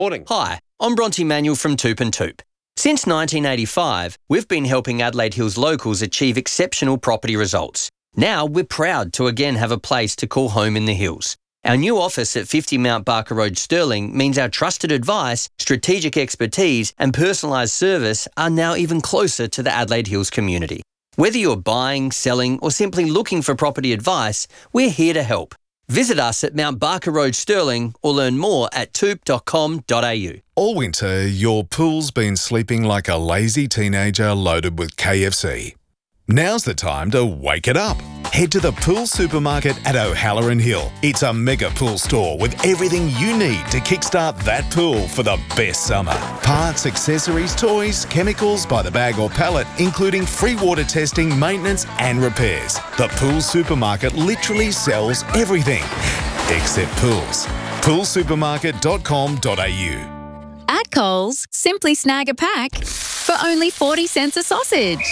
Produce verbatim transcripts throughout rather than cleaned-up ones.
Morning. Hi, I'm Bronte Manuel from Toop and Toop. Since nineteen eighty-five, we've been helping Adelaide Hills locals achieve exceptional property results. Now we're proud to again have a place to call home in the hills. Our new office at fifty Mount Barker Road, Stirling, means our trusted advice, strategic expertise and personalised service are now even closer to the Adelaide Hills community. Whether you're buying, selling or simply looking for property advice, we're here to help. Visit us at Mount Barker Road, Stirling, or learn more at toop dot com dot a u. All winter, your pool's been sleeping like a lazy teenager loaded with K F C. Now's the time to wake it up. Head to the Pool Supermarket at O'Halloran Hill. It's a mega pool store with everything you need to kickstart that pool for the best summer. Parts, accessories, toys, chemicals by the bag or pallet, including free water testing, maintenance and repairs. The Pool Supermarket literally sells everything except pools. pool supermarket dot com dot a u. At Coles, simply snag a pack for only forty cents a sausage.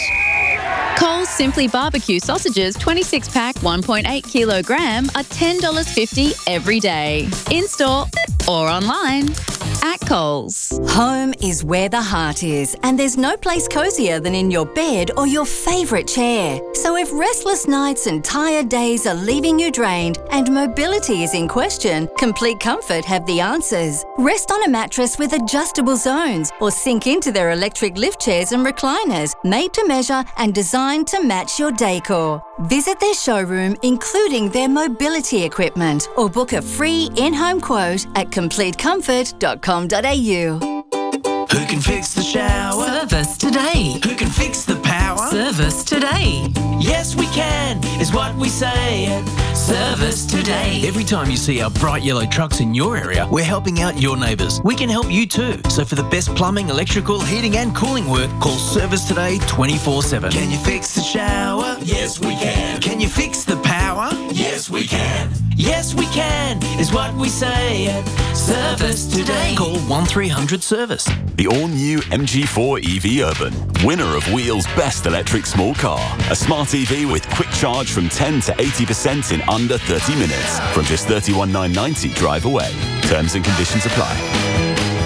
Coles Simply Barbecue Sausages twenty-six pack one point eight kilogram are ten dollars fifty every day. In-store or online. At Coles. Home is where the heart is, and there's no place cosier than in your bed or your favourite chair. So if restless nights and tired days are leaving you drained and mobility is in question, Complete Comfort have the answers. Rest on a mattress with adjustable zones or sink into their electric lift chairs and recliners, made to measure and designed to match your decor. Visit their showroom, including their mobility equipment, or book a free in-home quote at complete comfort dot com dot a u. Who can fix the shower? Service today. Who can fix the power? Service today. Yes, we can, is what we say at Service Today. Every time you see our bright yellow trucks in your area, we're helping out your neighbours. We can help you too. So for the best plumbing, electrical, heating and cooling work, call Service Today twenty-four seven. Can you fix the shower? Yes, we can. Can you fix the power? Yes, we can. Yes, we can, is what we say at Service Today. Call one three hundred service. The all-new M G four E V Urban, winner of Wheel's Best Electric Small Car. A smart E V with quick charge from ten to eighty percent in under thirty minutes. From just thirty-one thousand nine hundred ninety drive away. Terms and conditions apply.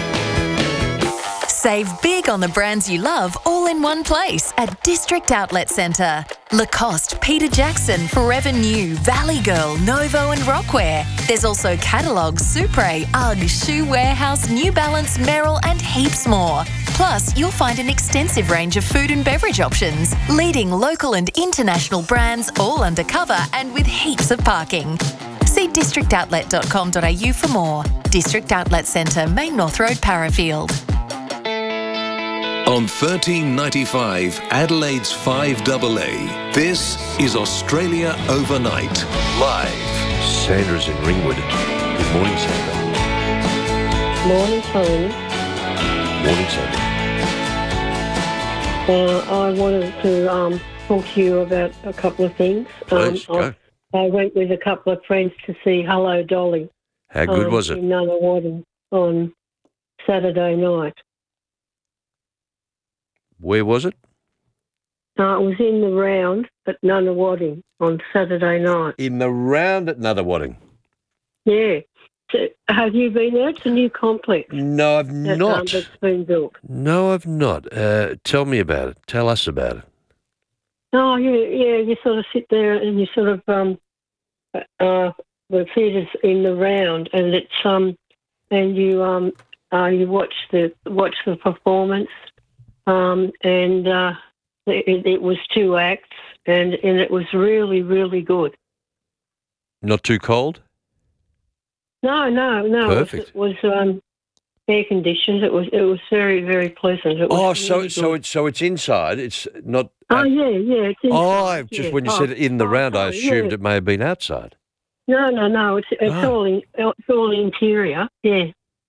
Save big on the brands you love all in one place at District Outlet Centre. Lacoste, Peter Jackson, Forever New, Valley Girl, Novo and Rockwear. There's also catalogues, Supre, UGG, Shoe Warehouse, New Balance, Merrill and heaps more. Plus, you'll find an extensive range of food and beverage options, leading local and international brands all undercover and with heaps of parking. See district outlet dot com dot a u for more. District Outlet Centre, Main North Road, Parafield. On thirteen ninety-five, Adelaide's five A A, this is Australia Overnight. Live. Sandra's in Ringwood. Good morning, Sandra. Morning, Tony. Morning, Sandra. Uh, I wanted to um, talk to you about a couple of things. Please, um, go. I, I went with a couple of friends to see Hello Dolly. How good um, was it? In Nunawading on Saturday night. Where was it? Uh, it was in the round at Nunawading on Saturday night. In the round at Nunawading. Yeah. So, have you been there? It's a new complex. No, I've that, not. Um, that's been built. No, I've not. Uh, tell me about it. Tell us about it. Oh, yeah, yeah. You sort of sit there and you sort of um, uh, the theatre's in the round, and it's um, and you um, uh, you watch the watch the performance, um, and uh, it, it was two acts, and and it was really, really good. Not too cold? No, no, no. Perfect. It was, it was um, air conditioned. It was it was very, very pleasant. It was Oh, really so good. so it's so it's inside. It's not. Oh yeah, yeah. It's inside, Oh, I- just yeah. when you Oh, said in the oh, round, I sorry, assumed yeah. it may have been outside. No, no, no. It's it's Ah. all in, it's all interior. Yeah.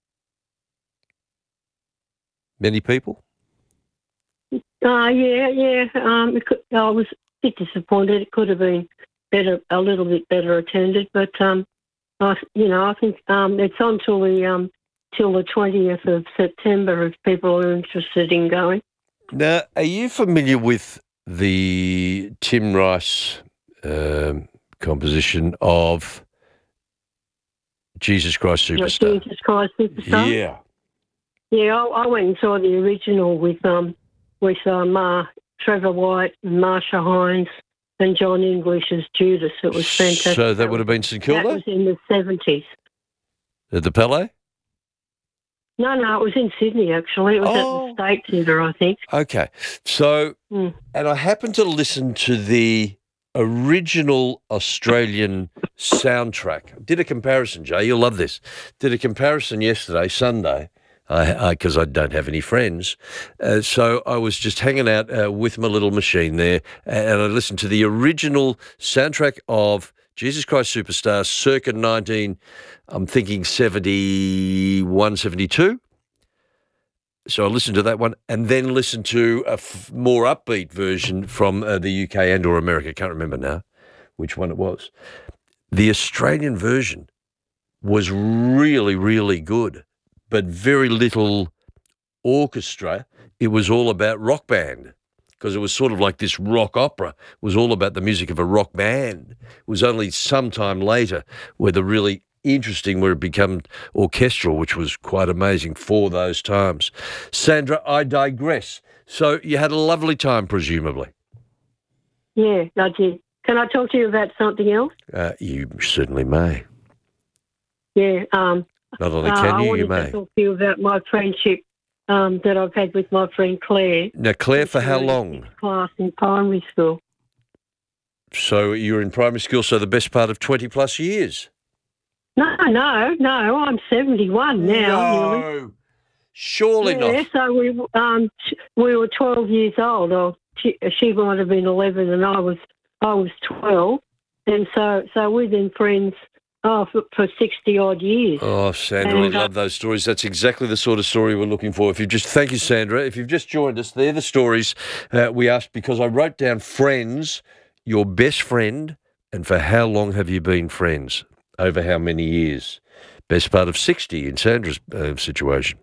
Many people? Uh, yeah, yeah. Um, it could, I was a bit disappointed. It could have been better, a little bit better attended, but um, I, you know, I think um, it's on till the um, till the twentieth of September if people are interested in going. Now, are you familiar with the Tim Rice um, composition of Jesus Christ Superstar? Jesus Christ Superstar. Yeah. Yeah, I, I went and saw the original with um with um, uh, Trevor White, and Marsha Hines, and John English as Judas. It was fantastic. So that would have been St Kilda? That was in the seventies. At the Palais? No, no, it was in Sydney, actually. It was Oh. at the State Theatre, I think. Okay. So, Mm. and I happened to listen to the original Australian soundtrack. Did a comparison, Jay. You'll love this. Did a comparison yesterday, Sunday, because I, I, I don't have any friends. Uh, so I was just hanging out uh, with my little machine there, and I listened to the original soundtrack of Jesus Christ Superstar circa nineteen, I'm thinking seventy-one, seventy-two. So I listened to that one and then listened to a f- more upbeat version from uh, the U K and or America. Can't remember now which one it was. The Australian version was really, really good, but very little orchestra. It was all about rock band because it was sort of like this rock opera. It was all about the music of a rock band. It was only some time later where the really interesting where it became orchestral, which was quite amazing for those times. Sandra, I digress. So you had a lovely time, presumably. Yeah, I did. Can I talk to you about something else? Uh, you certainly may. Yeah. Um, Not only uh, can I you, wanted you may. to talk to you about my friendship um, that I've had with my friend Claire. Now, Claire, for how long? Class in primary school. So you were in primary school, so the best part of twenty plus years? No, no, no. I'm seventy-one now. Nearly. No, surely Yeah, not. so we um we were twelve years old. Or she, she might have been eleven, and I was I was twelve, and so so we've been friends oh for, for sixty odd years. Oh, Sandra, we And, uh, love those stories. That's exactly the sort of story we're looking for. If you just thank you, Sandra. If you've just joined us, they're the stories uh, we asked because I wrote down friends, your best friend, and for how long have you been friends? Over how many years? Best part of sixty in Sandra's uh, situation.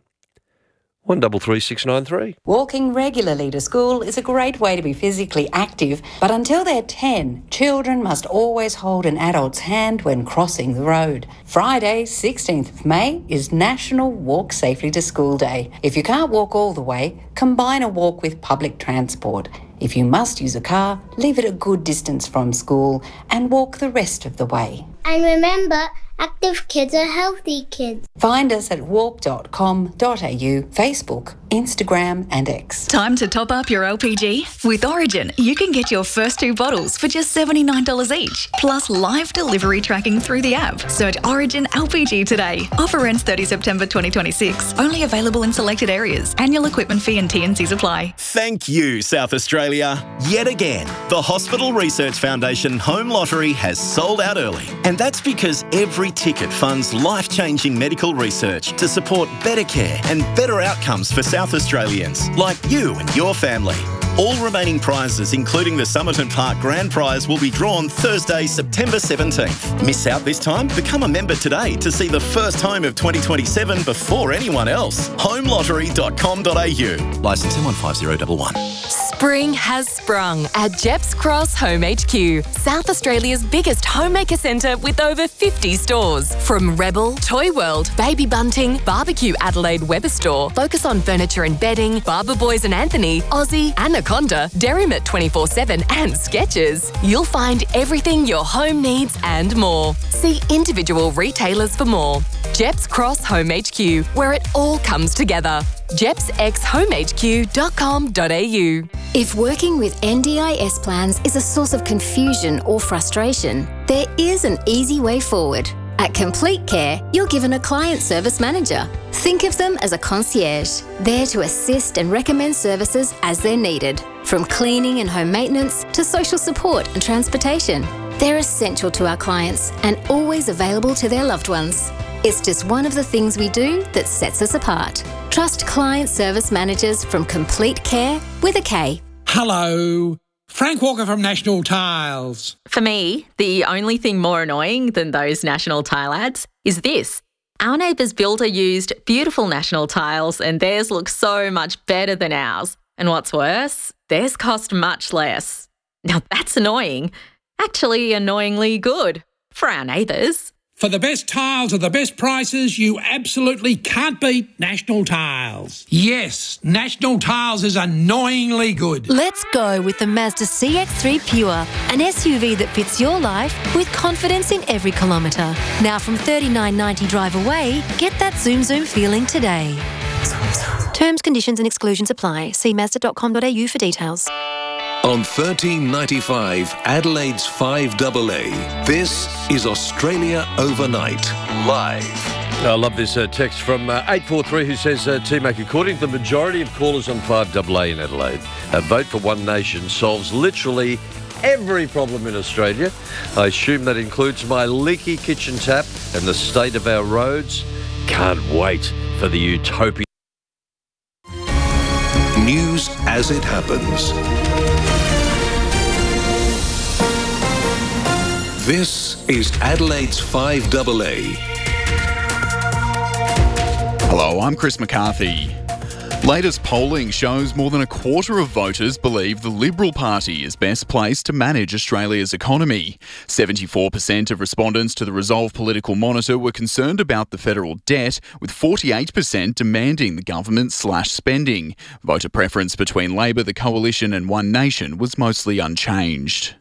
One double three six nine three. Walking regularly to school is a great way to be physically active, but until they're ten, children must always hold an adult's hand when crossing the road. Friday, sixteenth of May, is National Walk Safely to School Day. If you can't walk all the way, combine a walk with public transport. If you must use a car, leave it a good distance from school and walk the rest of the way. And remember, active kids are healthy kids. Find us at walk dot com dot a u, Facebook, Instagram and X. Time to top up your L P G? With Origin, you can get your first two bottles for just seventy-nine dollars each, plus live delivery tracking through the app. Search Origin L P G today. Offer ends thirtieth September twenty twenty-six. Only available in selected areas. Annual equipment fee and T and Cs apply. Thank you, South Australia. Yet again, the Hospital Research Foundation Home Lottery has sold out early. And that's because every ticket funds life-changing medical research to support better care and better outcomes for South Australians, like you and your family. All remaining prizes, including the Somerton Park Grand Prize, will be drawn Thursday, September seventeenth. Miss out this time? Become a member today to see the first home of twenty twenty-seven before anyone else. home lottery dot com dot a u. Licence M one five zero one one. Spring has sprung at Jeps Cross Home H Q, South Australia's biggest homemaker centre with over fifty stores. From Rebel, Toy World, Baby Bunting, Barbecue Adelaide Weber Store, Focus on Furniture and Bedding, Barber Boys and Anthony, Aussie, Anaconda, Derrimut twenty-four seven and Skechers. You'll find everything your home needs and more. See individual retailers for more. Jeps Cross Home H Q, where it all comes together. jeps x home h q dot com dot a u. If working with N D I S plans is a source of confusion or frustration, there is an easy way forward. At Complete Care, you're given a client service manager. Think of them as a concierge, there to assist and recommend services as they're needed, from cleaning and home maintenance to social support and transportation. They're essential to our clients and always available to their loved ones. It's just one of the things we do that sets us apart. Trust client service managers from Complete Care with a K. Hello. Frank Walker from National Tiles. For me, the only thing more annoying than those National Tile ads is this. Our neighbour's builder used beautiful National Tiles and theirs looks so much better than ours. And what's worse, theirs cost much less. Now that's annoying. Actually annoyingly good for our neighbours. For the best tiles at the best prices, you absolutely can't beat National Tiles. Yes, National Tiles is annoyingly good. Let's go with the Mazda C X three Pure, an S U V that fits your life with confidence in every kilometre. Now from thirty-nine ninety drive away, get that Zoom Zoom feeling today. Terms, conditions and exclusions apply. See mazda dot com dot a u for details. On thirteen ninety-five, Adelaide's five A A, this is Australia Overnight, live. I love this uh, text from uh, eight four three who says, uh, T-Mac, according to the majority of callers on five A A in Adelaide, a vote for One Nation solves literally every problem in Australia. I assume that includes my leaky kitchen tap and the state of our roads. Can't wait for the utopia. News as it happens. This is Adelaide's five A A. Hello, I'm Chris McCarthy. Latest polling shows more than a quarter of voters believe the Liberal Party is best placed to manage Australia's economy. seventy-four percent of respondents to the Resolve Political Monitor were concerned about the federal debt, with forty-eight percent demanding the government slash spending. Voter preference between Labor, the Coalition and One Nation was mostly unchanged.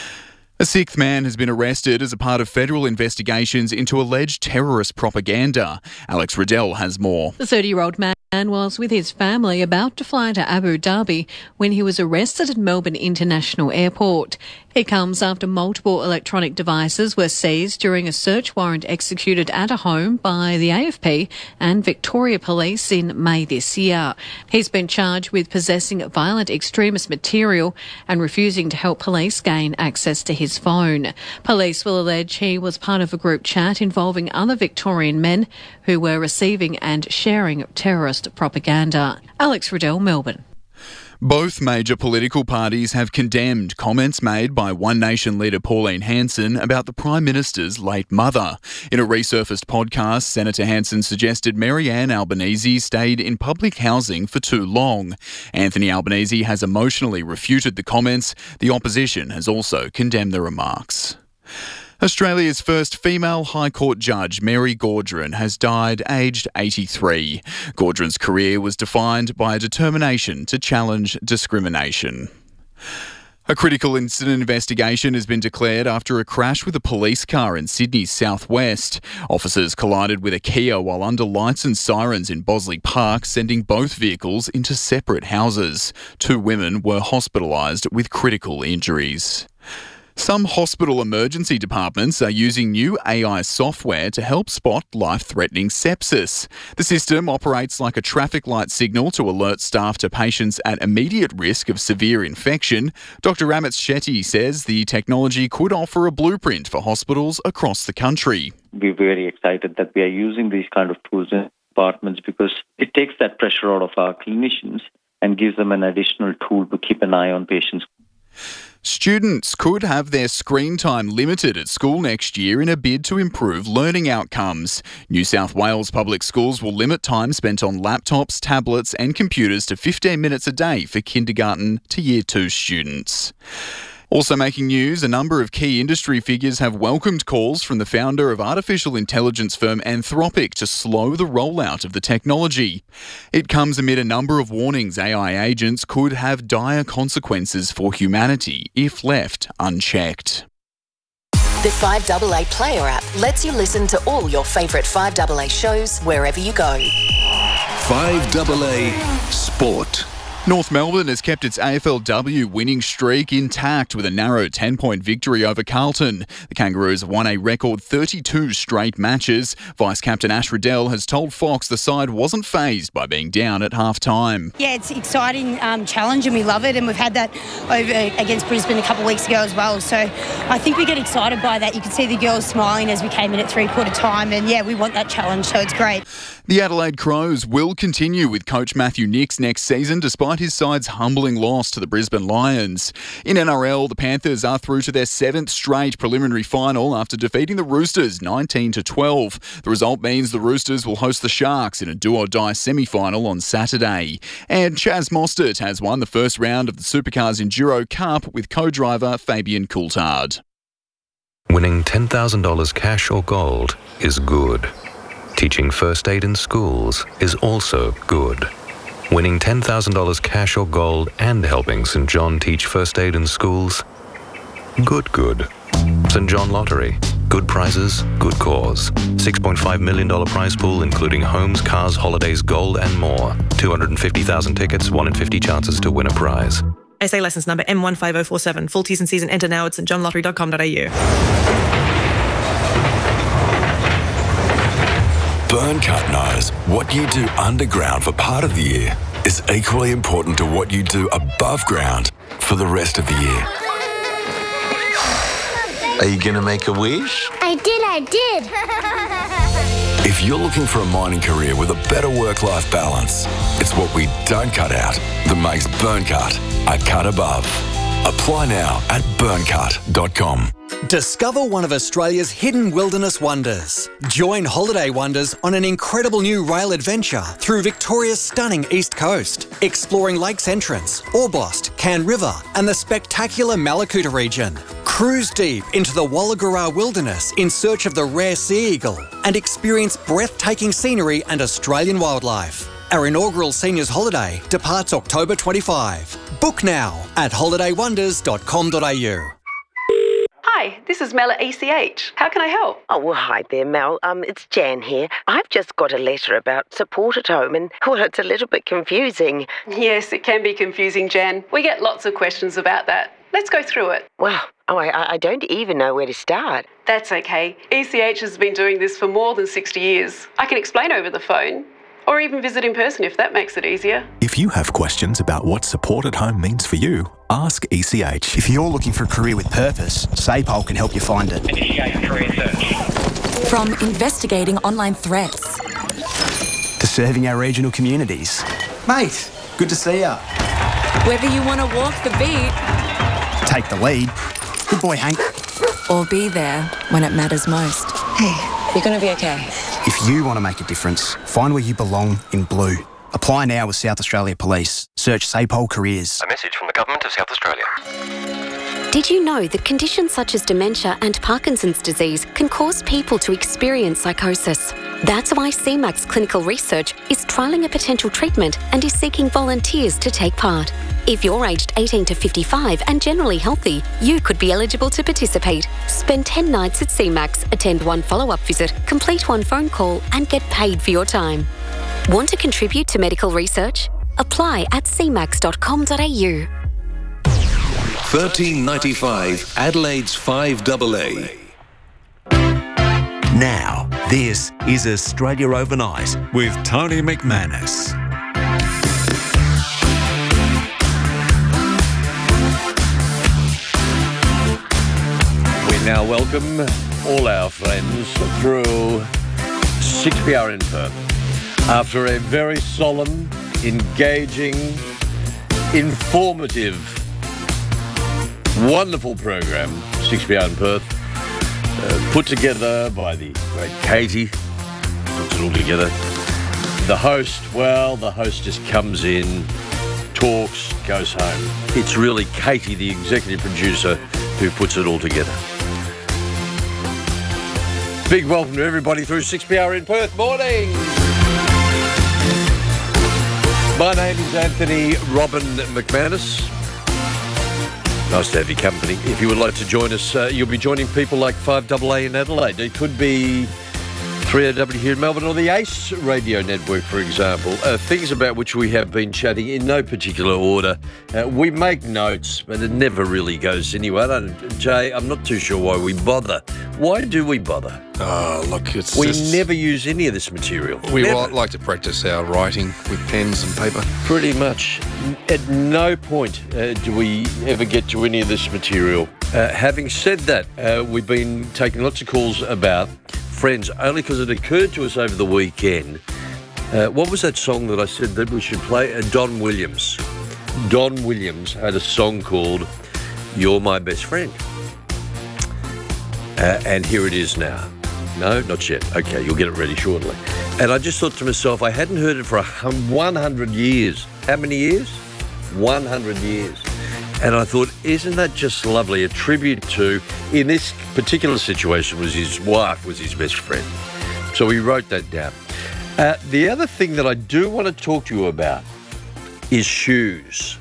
A sixth man has been arrested as a part of federal investigations into alleged terrorist propaganda. Alex Riddell has more. The thirty-year-old man was with his family about to fly to Abu Dhabi when he was arrested at Melbourne International Airport. It comes after multiple electronic devices were seized during a search warrant executed at a home by the A F P and Victoria Police in May this year. He's been charged with possessing violent extremist material and refusing to help police gain access to his phone. Police will allege he was part of a group chat involving other Victorian men who were receiving and sharing terrorist propaganda. Alex Riddell, Melbourne. Both major political parties have condemned comments made by One Nation leader Pauline Hanson about the Prime Minister's late mother. In a resurfaced podcast, Senator Hanson suggested Maryanne Albanese stayed in public housing for too long. Anthony Albanese has emotionally refuted the comments. The opposition has also condemned the remarks. Australia's first female High Court judge, Mary Gaudron, has died aged eighty-three. Gaudron's career was defined by a determination to challenge discrimination. A critical incident investigation has been declared after a crash with a police car in Sydney's southwest. Officers collided with a Kia while under lights and sirens in Bosley Park, sending both vehicles into separate houses. Two women were hospitalised with critical injuries. Some hospital emergency departments are using new A I software to help spot life-threatening sepsis. The system operates like a traffic light signal to alert staff to patients at immediate risk of severe infection. Doctor Amit Shetty says the technology could offer a blueprint for hospitals across the country. We're very excited that we are using these kind of tools in departments because it takes that pressure out of our clinicians and gives them an additional tool to keep an eye on patients. Students could have their screen time limited at school next year in a bid to improve learning outcomes. New South Wales public schools will limit time spent on laptops, tablets and computers to fifteen minutes a day for kindergarten to year two students. Also making news, a number of key industry figures have welcomed calls from the founder of artificial intelligence firm Anthropic to slow the rollout of the technology. It comes amid a number of warnings A I agents could have dire consequences for humanity if left unchecked. The five A A Player app lets you listen to all your favourite five A A shows wherever you go. five A A Sport. North Melbourne has kept its A F L W winning streak intact with a narrow ten-point victory over Carlton. The Kangaroos have won a record thirty-two straight matches. Vice-captain Ash Riddell has told Fox the side wasn't fazed by being down at half-time. Yeah, it's an exciting um, challenge and we love it, and we've had that over against Brisbane a couple of weeks ago as well. So I think we get excited by that. You can see the girls smiling as we came in at three-quarter time, and yeah, we want that challenge, so it's great. The Adelaide Crows will continue with coach Matthew Nicks next season despite his side's humbling loss to the Brisbane Lions. In N R L, the Panthers are through to their seventh straight preliminary final after defeating the Roosters nineteen to twelve. The result means the Roosters will host the Sharks in a do-or-die semi-final on Saturday. And Chaz Mostert has won the first round of the Supercars Enduro Cup with co-driver Fabian Coulthard. Winning ten thousand dollars cash or gold is good. Teaching first aid in schools is also good. Winning ten thousand dollars cash or gold and helping Saint John teach first aid in schools? Good, good. Saint John Lottery. Good prizes, good cause. six point five million dollars prize pool including homes, cars, holidays, gold and more. two hundred fifty thousand tickets, one in fifty chances to win a prize. S A licence number M one five zero four seven. Full T's and C's and enter now at st john lottery dot com dot a u. Burncut knows what you do underground for part of the year is equally important to what you do above ground for the rest of the year. Are you going to make a wish? I did, I did. If you're looking for a mining career with a better work-life balance, it's what we don't cut out that makes Burncut a cut above. Apply now at burncut dot com. Discover one of Australia's hidden wilderness wonders. Join Holiday Wonders on an incredible new rail adventure through Victoria's stunning east coast, exploring Lakes Entrance, Orbost, Can River and the spectacular Malakuta region. Cruise deep into the Wallagura wilderness in search of the rare sea eagle and experience breathtaking scenery and Australian wildlife. Our inaugural seniors holiday departs October twenty-fifth. Book now at holiday wonders dot com dot a u. Hi, this is Mel at E C H. How can I help? Oh, well, hi there, Mel. Um, it's Jan here. I've just got a letter about support at home and, well, it's a little bit confusing. Yes, it can be confusing, Jan. We get lots of questions about that. Let's go through it. Well, oh, I, I don't even know where to start. That's okay. E C H has been doing this for more than sixty years. I can explain over the phone. Or even visit in person if that makes it easier. If you have questions about what support at home means for you, ask E C H. If you're looking for a career with purpose, SAPOL can help you find it. Initiate career search. From investigating online threats to serving our regional communities. Mate, good to see ya. Whether you want to walk the beat, take the lead. Good boy, Hank. Or be there when it matters most. Hey, you're going to be okay. If you want to make a difference, find where you belong in blue. Apply now with South Australia Police. Search SAPOL Careers. A message from the Government of South Australia. Did you know that conditions such as dementia and Parkinson's disease can cause people to experience psychosis? That's why C MAX Clinical Research is trialling a potential treatment and is seeking volunteers to take part. If you're aged eighteen to fifty-five and generally healthy, you could be eligible to participate. Spend ten nights at C MAX, attend one follow-up visit, complete one phone call and get paid for your time. Want to contribute to medical research? Apply at c max dot com dot a u. thirteen ninety-five Adelaide's five double A. Now, this is Australia Overnight with Tony McManus. We now welcome all our friends through six P R in Perth. After a very solemn, engaging, informative, wonderful program, six P R in Perth, uh, put together by the great Katie, puts it all together. The host, well, the host just comes in, talks, goes home. It's really Katie, the executive producer, who puts it all together. Big welcome to everybody through six P R in Perth. Morning! My name is Anthony Robin McManus. Nice to have your company. If you would like to join us, uh, you'll be joining people like five double A in Adelaide. It could be three R W here in Melbourne or the ACE radio network, for example. Uh, things about which we have been chatting in no particular order. Uh, we make notes, but it never really goes anywhere. I don't, Jay, I'm not too sure why we bother. Why do we bother? Oh, look, it's We just, never use any of this material. We Never. li- like to practice our writing with pens and paper. Pretty much. At no point uh, do we ever get to any of this material. Uh, having said that, uh, we've been taking lots of calls about friends, only because it occurred to us over the weekend. Uh, what was that song that I said that we should play? Uh, Don Williams. Don Williams had a song called You're My Best Friend. Uh, and here it is now. No, not yet. Okay, you'll get it ready shortly. And I just thought to myself, I hadn't heard it for a hun- one hundred years. How many years? one hundred years. And I thought, isn't that just lovely? A tribute to, in this particular situation, was his wife was his best friend. So we wrote that down. Uh, the other thing that I do want to talk to you about is shoes.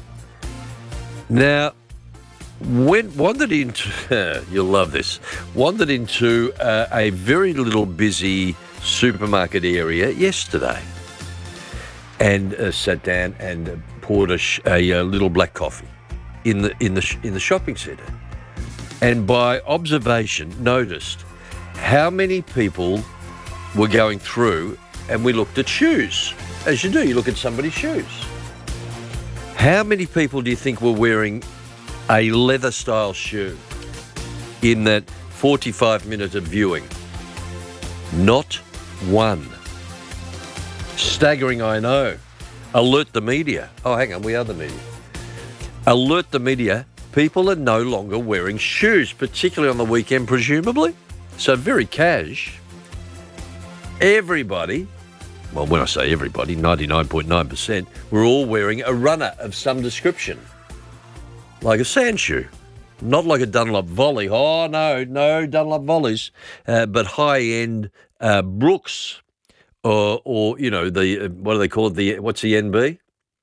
Now, went wandered into, you'll love this, wandered into uh, a very little busy supermarket area yesterday and uh, sat down and poured a, sh- a, a little black coffee in the in the sh- in the shopping centre, and by observation noticed how many people were going through, and we looked at shoes, as you do. You look at somebody's shoes. How many people do you think were wearing a leather style shoe in that forty-five minute of viewing? Not one. Staggering, I know. Alert the media. Oh, hang on, we are the media. Alert the media, people are no longer wearing shoes, particularly on the weekend, presumably. So very cash. Everybody, well, when I say everybody, ninety-nine point nine percent, we're all wearing a runner of some description. Like a sand shoe. Not like a Dunlop Volley. Oh, no, no Dunlop Volleys. Uh, but high-end uh, Brooks or, or, you know, the, uh, what do they call it? The What's the N B?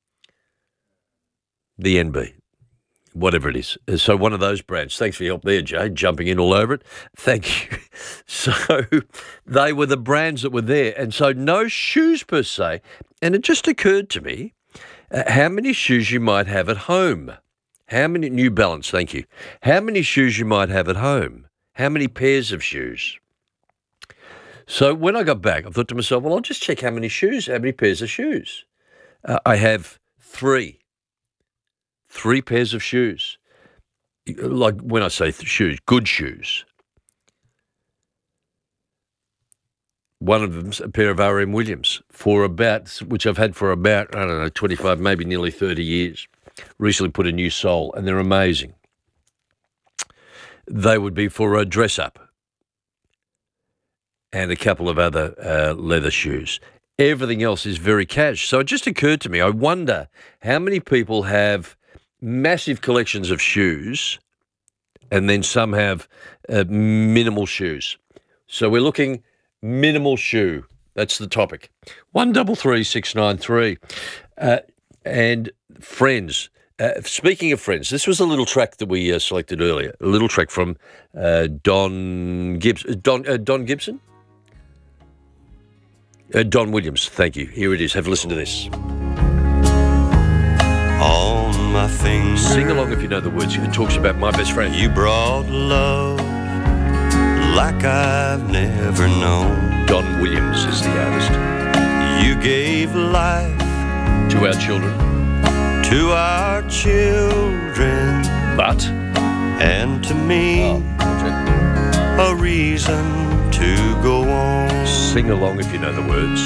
The N B, whatever it is. So one of those brands. Thanks for your help there, Jay, jumping in all over it. Thank you. So they were the brands that were there. And so no shoes per se. And it just occurred to me uh, how many shoes you might have at home. How many, New Balance, thank you. How many shoes you might have at home. How many pairs of shoes. So when I got back, I thought to myself, well, I'll just check how many shoes, how many pairs of shoes. Uh, I have three. Three pairs of shoes. Like when I say th- shoes, good shoes. One of them's a pair of R M Williams for about, which I've had for about, I don't know, twenty-five, maybe nearly thirty years. Recently put a new sole, and they're amazing. They would be for a dress-up and a couple of other uh, leather shoes. Everything else is very cash. So it just occurred to me, I wonder how many people have massive collections of shoes, and then some have uh, minimal shoes. So we're looking minimal shoe. That's the topic. One double three six nine three, uh, and friends. Uh, speaking of friends, this was a little track that we uh, selected earlier. A little track from uh, Don Gibbs. Don uh, Don Gibson. Uh, Don Williams. Thank you. Here it is. Have a listen to this. On my finger. Sing along if you know the words. It talks about my best friend. You brought love like I've never known. Don Williams is the artist. You gave life to our children. To our children. But. And to me. Oh, a reason to go on. Sing along if you know the words.